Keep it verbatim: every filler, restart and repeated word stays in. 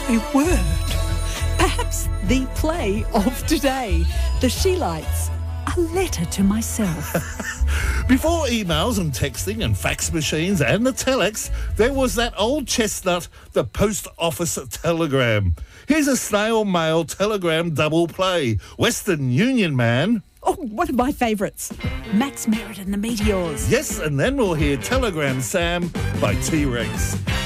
my word. Perhaps the play of today. The Sheelites. A letter to myself. Before emails and texting and fax machines and the telex, there was that old chestnut, the post office telegram. Here's a snail mail telegram double play. Western Union Man. Oh, one of my favourites. Max Merritt and the Meteors. Yes, and then we'll hear Telegram Sam by T-Rex.